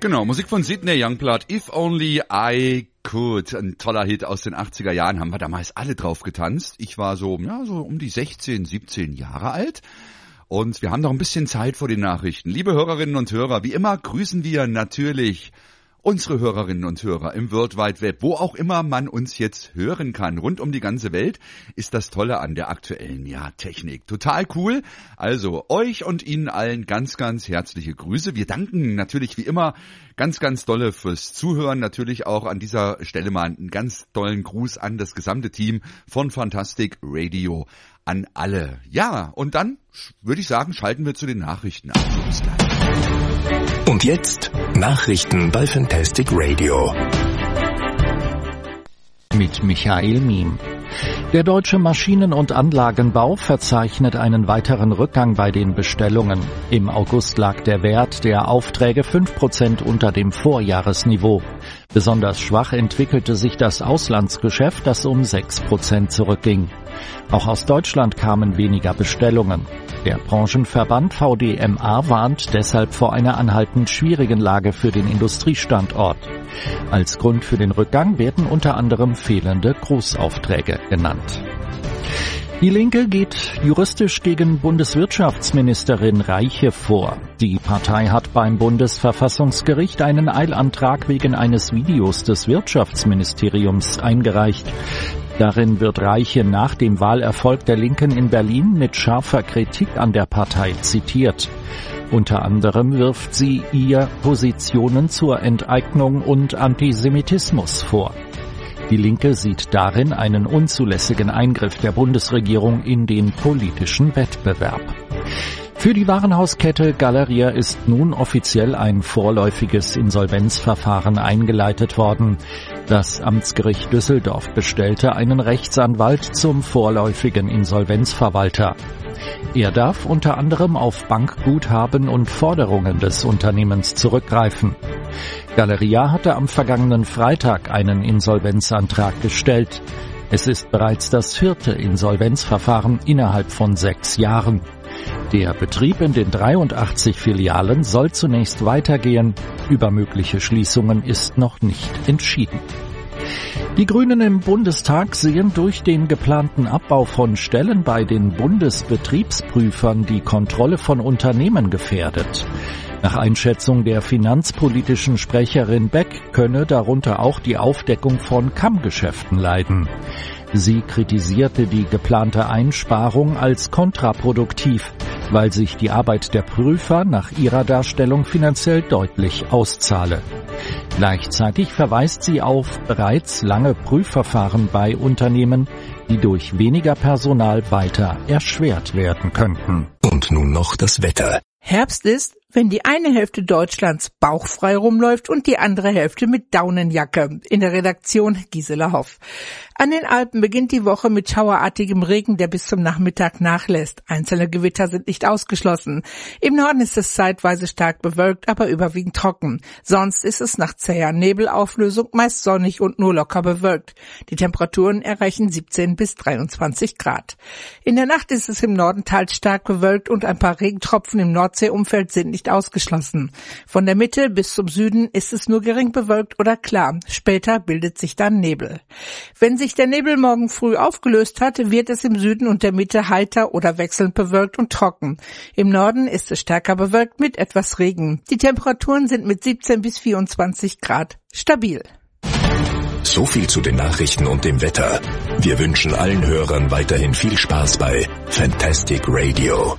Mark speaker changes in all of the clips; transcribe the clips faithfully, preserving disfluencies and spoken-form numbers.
Speaker 1: Genau, Musik von Sidney Youngblood, If Only I Could. Ein toller Hit aus den achtziger Jahren, haben wir damals alle drauf getanzt. Ich war so, ja, so um die sechzehn, siebzehn Jahre alt. Und wir haben noch ein bisschen Zeit vor den Nachrichten. Liebe Hörerinnen und Hörer, wie immer grüßen wir natürlich unsere Hörerinnen und Hörer im World Wide Web, wo auch immer man uns jetzt hören kann. Rund um die ganze Welt ist das Tolle an der aktuellen ja, Technik. Total cool. Also euch und Ihnen allen ganz, ganz herzliche Grüße. Wir danken natürlich wie immer ganz, ganz dolle fürs Zuhören. Natürlich auch an dieser Stelle mal einen ganz tollen Gruß an das gesamte Team von Fantastic Radio. An alle. Ja, und dann würde ich sagen, schalten wir zu den Nachrichten ab. Bis gleich.
Speaker 2: Und jetzt Nachrichten bei Fantastic Radio.
Speaker 3: Mit Michael Miem. Der deutsche Maschinen- und Anlagenbau verzeichnet einen weiteren Rückgang bei den Bestellungen. Im August lag der Wert der Aufträge fünf Prozent unter dem Vorjahresniveau. Besonders schwach entwickelte sich das Auslandsgeschäft, das um sechs Prozent zurückging. Auch aus Deutschland kamen weniger Bestellungen. Der Branchenverband V D M A warnt deshalb vor einer anhaltend schwierigen Lage für den Industriestandort. Als Grund für den Rückgang werden unter anderem fehlende Großaufträge genannt. Die Linke geht juristisch gegen Bundeswirtschaftsministerin Reiche vor. Die Partei hat beim Bundesverfassungsgericht einen Eilantrag wegen eines Videos des Wirtschaftsministeriums eingereicht. Darin wird Reiche nach dem Wahlerfolg der Linken in Berlin mit scharfer Kritik an der Partei zitiert. Unter anderem wirft sie ihr Positionen zur Enteignung und Antisemitismus vor. Die Linke sieht darin einen unzulässigen Eingriff der Bundesregierung in den politischen Wettbewerb. Für die Warenhauskette Galeria ist nun offiziell ein vorläufiges Insolvenzverfahren eingeleitet worden. Das Amtsgericht Düsseldorf bestellte einen Rechtsanwalt zum vorläufigen Insolvenzverwalter. Er darf unter anderem auf Bankguthaben und Forderungen des Unternehmens zurückgreifen. Galeria hatte am vergangenen Freitag einen Insolvenzantrag gestellt. Es ist bereits das vierte Insolvenzverfahren innerhalb von sechs Jahren. Der Betrieb in den dreiundachtzig Filialen soll zunächst weitergehen. Über mögliche Schließungen ist noch nicht entschieden. Die Grünen im Bundestag sehen durch den geplanten Abbau von Stellen bei den Bundesbetriebsprüfern die Kontrolle von Unternehmen gefährdet. Nach Einschätzung der finanzpolitischen Sprecherin Beck könne darunter auch die Aufdeckung von Kammgeschäften leiden. Sie kritisierte die geplante Einsparung als kontraproduktiv, weil sich die Arbeit der Prüfer nach ihrer Darstellung finanziell deutlich auszahle. Gleichzeitig verweist sie auf bereits lange Prüfverfahren bei Unternehmen, die durch weniger Personal weiter erschwert werden könnten.
Speaker 2: Und nun noch das Wetter.
Speaker 4: Herbst ist, wenn die eine Hälfte Deutschlands bauchfrei rumläuft und die andere Hälfte mit Daunenjacke. In der Redaktion Gisela Hoff. An den Alpen beginnt die Woche mit schauerartigem Regen, der bis zum Nachmittag nachlässt. Einzelne Gewitter sind nicht ausgeschlossen. Im Norden ist es zeitweise stark bewölkt, aber überwiegend trocken. Sonst ist es nach zäher Nebelauflösung meist sonnig und nur locker bewölkt. Die Temperaturen erreichen siebzehn bis dreiundzwanzig Grad. In der Nacht ist es im Norden teils stark bewölkt und ein paar Regentropfen im Nordseeumfeld sind nicht ausgeschlossen. Von der Mitte bis zum Süden ist es nur gering bewölkt oder klar. Später bildet sich dann Nebel. Wenn sich der Nebel morgen früh aufgelöst hat, wird es im Süden und der Mitte heiter oder wechselnd bewölkt und trocken. Im Norden ist es stärker bewölkt mit etwas Regen. Die Temperaturen sind mit siebzehn bis vierundzwanzig Grad stabil.
Speaker 2: So viel zu den Nachrichten und dem Wetter. Wir wünschen allen Hörern weiterhin viel Spaß bei Fantastic Radio.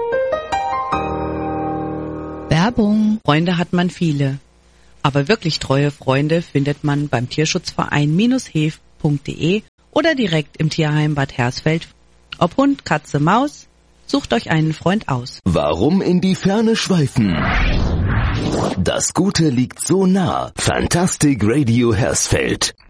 Speaker 5: Werbung. Freunde hat man viele. Aber wirklich treue Freunde findet man beim Tierschutzverein hev punkt de oder direkt im Tierheim Bad Hersfeld. Ob Hund, Katze, Maus, sucht euch einen Freund aus.
Speaker 6: Warum in die Ferne schweifen? Das Gute liegt so nah. Fantastic Radio Hersfeld.